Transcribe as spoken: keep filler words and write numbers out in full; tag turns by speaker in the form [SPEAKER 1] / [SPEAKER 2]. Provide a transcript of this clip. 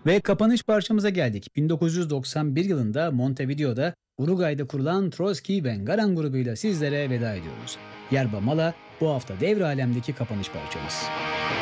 [SPEAKER 1] Ve kapanış parçamıza geldik. bin dokuz yüz doksan bir yılında Montevideo'da Uruguay'da kurulan Trotsky ve Garan grubuyla sizlere veda ediyoruz. Yerba Mala bu hafta devre alemdeki kapanış parçamız.